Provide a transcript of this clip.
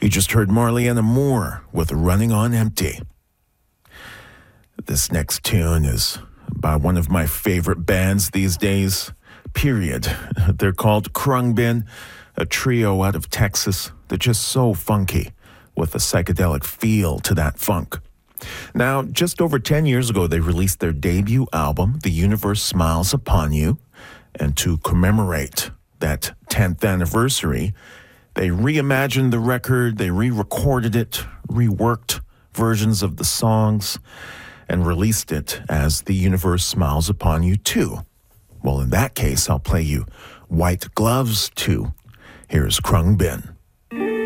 You just heard Marleyanna Moore with Running on Empty. This next tune is by one of my favorite bands these days, period. They're called Khruangbin, a trio out of Texas. They're just so funky with a psychedelic feel to that funk. Now, just over 10 years ago, they released their debut album, The Universe Smiles Upon You, and to commemorate that 10th anniversary, they reimagined the record, they re-recorded it, reworked versions of the songs, and released it as The Universe Smiles Upon You 2. Well, in that case, I'll play you White Gloves 2. Here's Khruangbin.